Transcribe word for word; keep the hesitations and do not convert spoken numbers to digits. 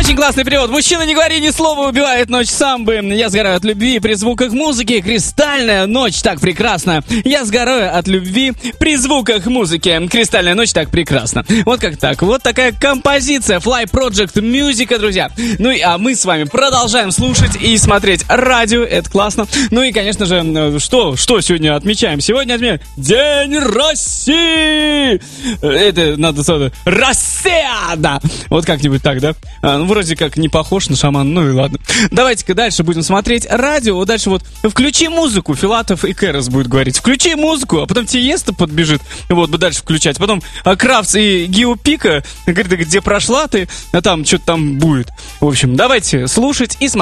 Очень классный перевод. Мужчина, не говори ни слова, убивает ночь самбы. Я сгораю от любви при звуках музыки. Кристальная ночь так прекрасна. Я сгораю от любви при звуках музыки. Кристальная ночь так прекрасна. Вот как так. Вот такая композиция Fly Project Music, друзья. Ну и а мы с вами продолжаем слушать и смотреть радио. Это классно. Ну и, конечно же, что, что сегодня отмечаем? Сегодня отмечаем День России. Это надо сказать. Россия, да. Вот как-нибудь так, да? А, ну, вроде как не похож на шамана, ну и ладно. Давайте-ка дальше будем смотреть радио. Вот дальше вот включи музыку. Филатов и Кэрос будет говорить. Включи музыку, а потом Тиеста подбежит. Вот, бы дальше включать. Потом а, Кравц и Гио Пика говорит, где прошла ты, а там что-то там будет. В общем, давайте слушать и смотреть.